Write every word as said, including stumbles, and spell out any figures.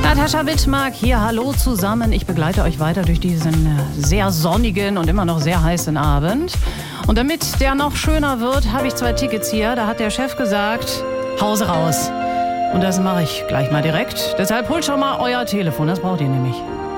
Natascha Wittmark hier, hallo zusammen. Ich begleite euch weiter durch diesen sehr sonnigen und immer noch sehr heißen Abend. Und damit der noch schöner wird, habe ich zwei Tickets hier. Da hat der Chef gesagt, Hause raus. Und das mache ich gleich mal direkt. Deshalb holt schon mal euer Telefon, das braucht ihr nämlich.